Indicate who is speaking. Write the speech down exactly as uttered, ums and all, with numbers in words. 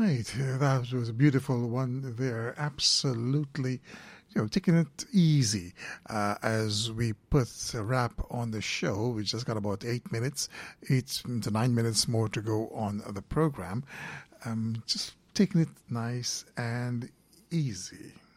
Speaker 1: right. Uh, That was a beautiful one there. Absolutely, you know, taking it easy uh, as we put a wrap on the show. We just got about eight minutes, eight to nine minutes more to go on the program. Um, just taking it nice and easy.